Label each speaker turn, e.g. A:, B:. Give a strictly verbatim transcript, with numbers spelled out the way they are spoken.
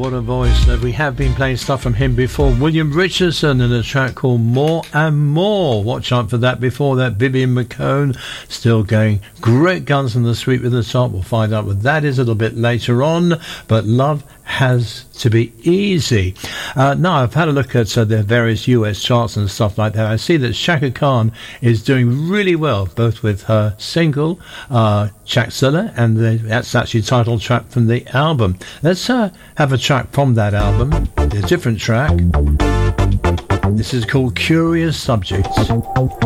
A: what a voice. Uh, we have been playing stuff from him before. William Richardson and a track called More and More. Watch out for that. Before that, Vivian McCone, still going. Great guns in the sweep with the top. We'll find out what that is a little bit later on. But Love Has to Be Easy. Uh, now, I've had a look at uh, the various U S charts and stuff like that. I see that Shaka Khan is doing really well, both with her single, uh, Chakzilla, and the, that's actually the title track from the album. Let's uh, have a track from that album, a different track. This is called Curious Subjects.